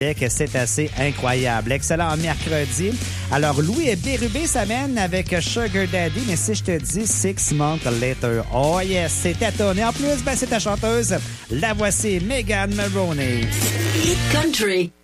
que c'est assez incroyable. Excellent mercredi. Alors, Louis et Bérubé s'amènent avec Sugar Daddy, mais si je te dis 6 Months Later, oh yes, c'est étonné. En plus, c'est ta chanteuse. La voici, Megan Maroney. Hit Country.